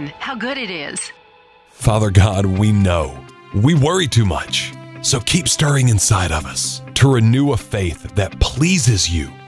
understand how good it is. Father God, we know we worry too much. So keep stirring inside of us to renew a faith that pleases you